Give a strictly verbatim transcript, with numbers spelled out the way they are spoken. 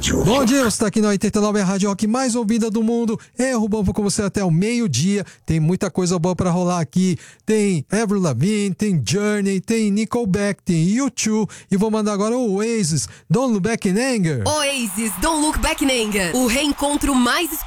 rádio. Bom dia, você está aqui na oitenta e nove, a rádio rock mais ouvida do mundo. É, Rubão, vou com você até o meio-dia. Tem muita coisa boa pra rolar aqui. Tem Avril Lavigne, tem Journey, tem Nickelback, tem U dois. E vou mandar agora o Oasis, Don't Look Back in Anger. Oasis, Don't Look Back in Anger. O reencontro mais